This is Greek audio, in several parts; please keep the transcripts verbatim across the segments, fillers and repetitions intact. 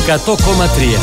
εκατό κόμμα τρία.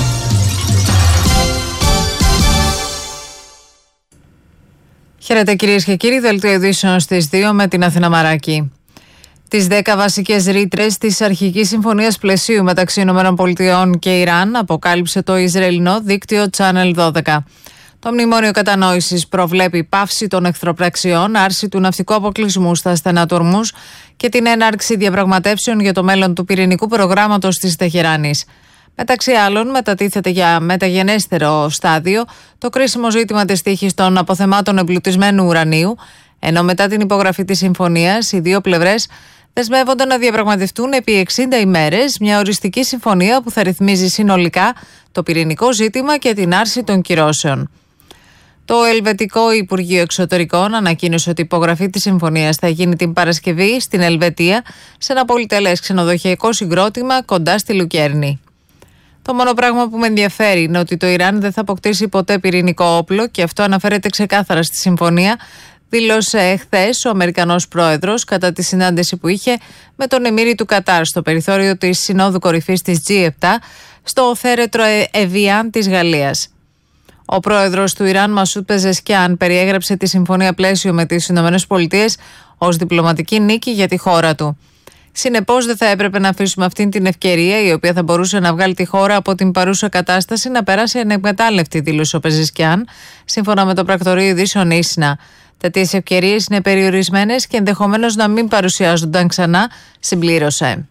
Χαίρετε κυρίες και κύριοι, δελτίο ειδήσεων στις δύο με την Αθήνα Μαράκη. Τις δέκα βασικές ρήτρες της αρχικής συμφωνίας πλαισίου μεταξύ ΗΠΑ και Ιράν αποκάλυψε το Ισραηλινό δίκτυο Channel δώδεκα. Το μνημόνιο κατανόησης προβλέπει πάυση των εχθροπραξιών, άρση του ναυτικού αποκλεισμού στα στενά του Ορμούζ και την έναρξη διαπραγματεύσεων για το μέλλον του πυρηνικού προγράμματος της Τεχεράνης. Μεταξύ άλλων, μετατίθεται για μεταγενέστερο στάδιο το κρίσιμο ζήτημα της τύχης των αποθεμάτων εμπλουτισμένου ουρανίου, ενώ μετά την υπογραφή της συμφωνίας οι δύο πλευρές δεσμεύονται να διαπραγματευτούν επί εξήντα ημέρες μια οριστική συμφωνία που θα ρυθμίζει συνολικά το πυρηνικό ζήτημα και την άρση των κυρώσεων. Το Ελβετικό Υπουργείο Εξωτερικών ανακοίνωσε ότι η υπογραφή της συμφωνίας θα γίνει την Παρασκευή στην Ελβετία σε ένα πολυτελές ξενοδοχειακό συγκρότημα κοντά στη Λουκέρνη. Το μόνο πράγμα που με ενδιαφέρει είναι ότι το Ιράν δεν θα αποκτήσει ποτέ πυρηνικό όπλο και αυτό αναφέρεται ξεκάθαρα στη συμφωνία, δήλωσε χθες ο Αμερικανός πρόεδρος κατά τη συνάντηση που είχε με τον Εμμύρη του Κατάρ στο περιθώριο της Συνόδου Κορυφής της τζι επτά στο θέρετρο Εβιάν της Γαλλίας. Ο πρόεδρος του Ιράν, Μασούτ Πεζεσκιάν, περιέγραψε τη συμφωνία πλαίσιο με τις ΗΠΑ ως διπλωματική νίκη για τη χώρα του. Συνεπώς, δεν θα έπρεπε να αφήσουμε αυτήν την ευκαιρία, η οποία θα μπορούσε να βγάλει τη χώρα από την παρούσα κατάσταση, να περάσει ανεκμετάλλευτη, δήλωσε ο Πεζεσκιάν, σύμφωνα με το πρακτορείο ειδήσεων Ίσνα. Τέτοιες ευκαιρίες είναι περιορισμένες και ενδεχομένως να μην παρουσιάζονταν ξανά, συμπλήρωσε.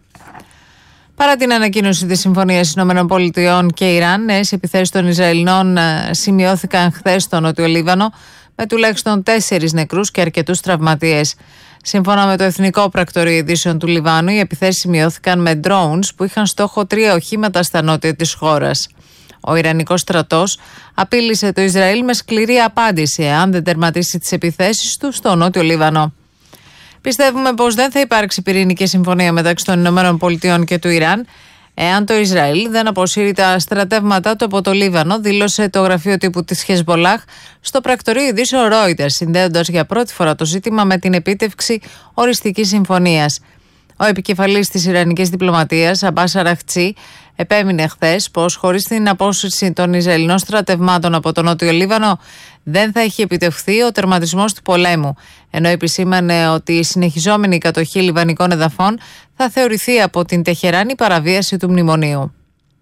Παρά την ανακοίνωση της Συμφωνίας ΗΠΑ και Ιράν, νέες επιθέσεις των Ισραηλινών σημειώθηκαν χθες στο Νότιο Λίβανο, με τουλάχιστον τέσσερις νεκρούς και αρκετούς τραυματίες. Σύμφωνα με το Εθνικό Πρακτορείο Ειδήσεων του Λιβάνου, οι επιθέσεις σημειώθηκαν με drones που είχαν στόχο τρία οχήματα στα νότια της χώρας. Ο Ιρανικός στρατός απείλησε το Ισραήλ με σκληρή απάντηση εάν δεν τερματίσει τις επιθέσεις του στο Νότιο Λίβανο. Πιστεύουμε πως δεν θα υπάρξει πυρηνική συμφωνία μεταξύ των ΗΠΑ και του Ιράν εάν το Ισραήλ δεν αποσύρει τα στρατεύματά του από το Λίβανο, δήλωσε το γραφείο τύπου της Χεσμπολάχ στο πρακτορείο ειδήσεων Reuters, συνδέοντας για πρώτη φορά το ζήτημα με την επίτευξη οριστικής συμφωνίας. Ο επικεφαλής της Ιρανικής διπλωματίας, Αμπάς Αραχτσί, επέμεινε χθες πως χωρίς την απόσυρση των Ισραηλινών στρατευμάτων από το Νότιο Λίβανο δεν θα έχει επιτευχθεί ο τερματισμός του πολέμου, ενώ επισήμανε ότι η συνεχιζόμενη κατοχή λιβανικών εδαφών θα θεωρηθεί από την Τεχεράνη παραβίαση του μνημονίου.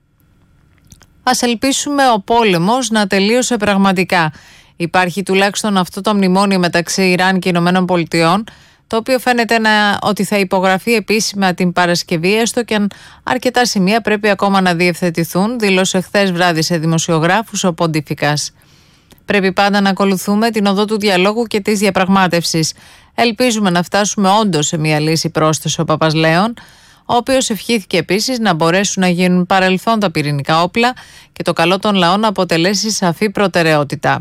Ας ελπίσουμε ο πόλεμος να τελείωσε πραγματικά. Υπάρχει τουλάχιστον αυτό το μνημόνιο μεταξύ Ιράν και Ηνωμένων Πολιτειών, το οποίο φαίνεται να, ότι θα υπογραφεί επίσημα την Παρασκευή, έστω και αν αρκετά σημεία πρέπει ακόμα να διευθετηθούν, δήλωσε χθες βράδυ σε δημοσιογράφους ο Ποντιφικάς. Πρέπει πάντα να ακολουθούμε την οδό του διαλόγου και της διαπραγμάτευσης. Ελπίζουμε να φτάσουμε όντως σε μια λύση, πρόσθεσε ο Παπασλέων, ο οποίος ευχήθηκε επίσης να μπορέσουν να γίνουν παρελθόν τα πυρηνικά όπλα και το καλό των λαών να αποτελέσει σαφή προτεραιότητα.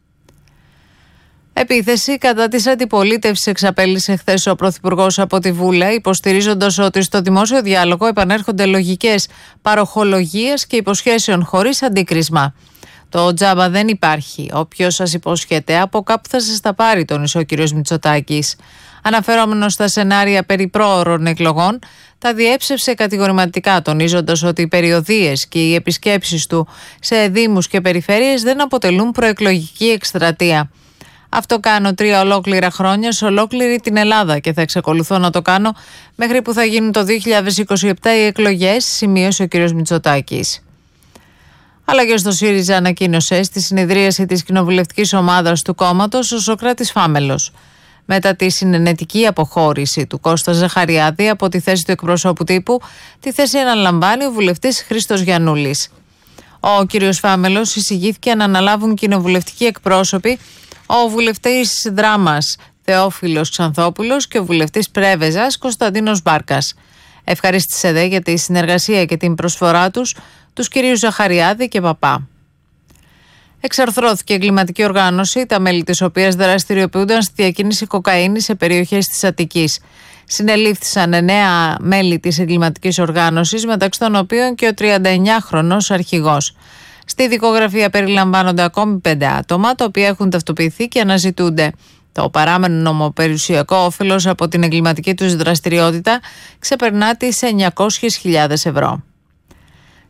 Επίθεση κατά της αντιπολίτευσης εξαπέλυσε χθες ο Πρωθυπουργός από τη Βούλα, υποστηρίζοντας ότι στο δημόσιο διάλογο επανέρχονται λογικές παροχολογίες και υποσχέσεων χωρίς αντίκρισμα. Το τζάμπα δεν υπάρχει. Όποιος σας υπόσχεται, από κάπου θα σας τα πάρει, τόνισε ο κ. Μητσοτάκης. Αναφερόμενος στα σενάρια περί πρόωρων εκλογών, τα διέψευσε κατηγορηματικά, τονίζοντας ότι οι περιοδίες και οι επισκέψεις του σε δήμους και περιφέρειες δεν αποτελούν προεκλογική εκστρατεία. Αυτό κάνω τρία ολόκληρα χρόνια σε ολόκληρη την Ελλάδα και θα εξακολουθώ να το κάνω μέχρι που θα γίνουν το δύο χιλιάδες είκοσι επτά οι εκλογές, σημείωσε ο κ. Μητσοτάκης. Αλλά και στο ΣΥΡΙΖΑ ανακοίνωσε στη συνεδρίαση της κοινοβουλευτικής ομάδας του κόμματος ο Σωκράτης Φάμελος. Μετά τη συνενετική αποχώρηση του Κώστα Ζαχαριάδη από τη θέση του εκπροσώπου τύπου, τη θέση αναλαμβάνει ο βουλευτής Χρήστος Γιαννούλης. Ο κ. Φάμελος εισηγήθηκε να αναλάβουν κοινοβουλευτικοί εκπρόσωποι ο βουλευτής Δράμας Θεόφιλος Ξανθόπουλος και ο βουλευτής Πρέβεζας Κωνσταντίνος Μπάρκας. Ευχαρίστησε δε για τη συνεργασία και την προσφορά τους τους κυρίους Ζαχαριάδη και Παπά. Εξαρθρώθηκε εγκληματική οργάνωση, τα μέλη της οποίας δραστηριοποιούνταν στη διακίνηση κοκαίνης σε περιοχές της Αττικής. Συνελήφθησαν εννέα μέλη της εγκληματικής οργάνωσης, μεταξύ των οποίων και ο τριανταεννιάχρονος αρχηγός. Στη δικογραφία περιλαμβάνονται ακόμη πέντε άτομα, τα οποία έχουν ταυτοποιηθεί και αναζητούνται. Το παράμενο νομοπεριουσιακό όφελος από την εγκληματική τους δραστηριότητα ξεπερνά τις εννιακόσιες χιλιάδες ευρώ.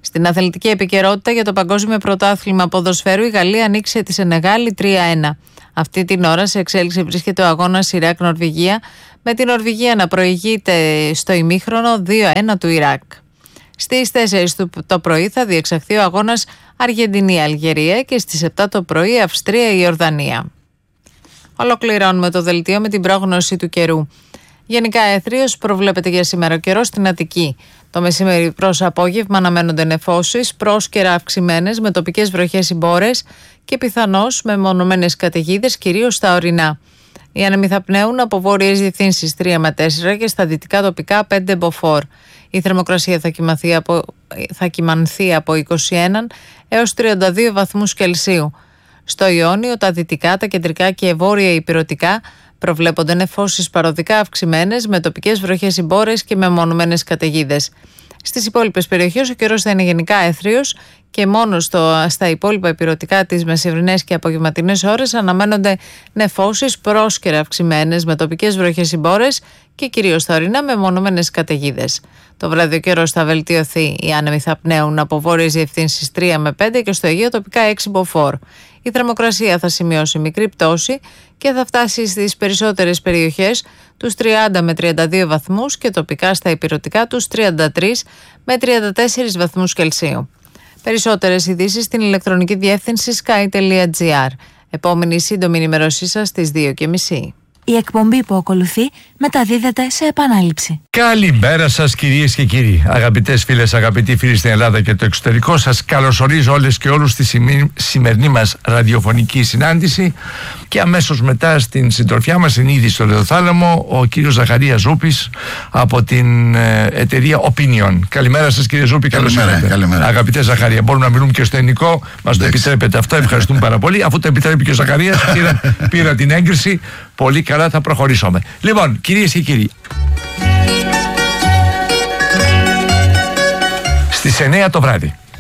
Στην αθλητική επικαιρότητα για το Παγκόσμιο Πρωτάθλημα Ποδοσφαίρου, η Γαλλία ανοίξε τη Σενεγάλη τρία ένα. Αυτή την ώρα σε εξέλιξη βρίσκεται ο αγώνας Ιράκ-Νορβηγία, με την Νορβηγία να προηγείται στο ημίχρονο δύο ένα του Ιράκ. Στις τέσσερις το πρωί θα διεξαχθεί ο αγώνας Αργεντινή-Αλγερία και στις επτά το πρωί Αυστρία-Ιορδανία. Ολοκληρώνουμε το δελτίο με την πρόγνωση του καιρού. Γενικά έθριος προβλέπεται για σήμερα καιρό στην Αττική. Το μεσημέρι προς απόγευμα αναμένονται νεφώσεις, πρόσκαιρα αυξημένες με τοπικές βροχές ή μπόρες και πιθανώς με μονομένες καταιγίδες κυρίως στα ορεινά. Οι άνεμοι θα πνέουν από βόρειες διευθύνσεις τρία με τέσσερα και στα δυτικά τοπικά πέντε μποφόρ. Η θερμοκρασία θα κυμανθεί από, θα κυμανθεί από είκοσι ένα έως τριάντα δύο βαθμούς Κελσίου. Στο Ιόνιο, τα δυτικά, τα κεντρικά και βόρεια ηπειρωτικά προβλέπονται νεφώσεις παροδικά αυξημένες με τοπικές βροχές ή μπόρες και με μονομένες καταιγίδες. Στις υπόλοιπες περιοχές ο καιρός θα είναι γενικά έθριος και μόνο στο, στα υπόλοιπα ηπειρωτικά τις μεσημβρινές και απογευματινές ώρες αναμένονται νεφώσεις πρόσκαιρα αυξημένες με τοπικές βροχές ή μπόρες και κυρίως στα ορεινά με μονομένες καταιγίδες. Το βράδυ ο καιρός θα βελτιωθεί. Οι άνεμοι θα πνέουν από βόρειες διευθύνσεις τρία με πέντε και στο Αιγαίο τοπικά έξι μποφόρ. Η θερμοκρασία θα σημειώσει μικρή πτώση και θα φτάσει στις περισσότερες περιοχές τους τριάντα με τριάντα δύο βαθμούς και τοπικά στα ηπειρωτικά τους τριάντα τρία με τριάντα τέσσερα βαθμούς Κελσίου. Περισσότερες ειδήσεις στην ηλεκτρονική διεύθυνση sky τελεία gr. Επόμενη σύντομη ενημέρωσή σας στις δύο και μισή. Η εκπομπή που ακολουθεί μεταδίδεται σε επανάληψη. Καλημέρα σας κυρίες και κύριοι. Αγαπητές φίλες, αγαπητοί φίλοι στην Ελλάδα και το εξωτερικό, σας καλωσορίζω όλες και όλους στη σημερινή μας ραδιοφωνική συνάντηση και αμέσως μετά στην συντροφιά μας είναι ήδη στο Λεωθάλαμο ο κύριος Ζαχαρίας Ζούπης από την ε, εταιρεία Opinion. Καλημέρα σας κύριε Ζούπη, καλώς ήρθατε. Αγαπητέ Ζαχαρία, μπορούμε να μιλούμε και στο ελληνικό, μας το επιτρέπετε αυτό, ευχαριστούμε πάρα πολύ. Αφού το επιτρέπει και ο Ζαχαρίας, πήρα, πήρα την έγκριση. Πολύ καλά, θα προχωρήσουμε. Λοιπόν, κυρίες και κύριοι, στις εννέα το βράδυ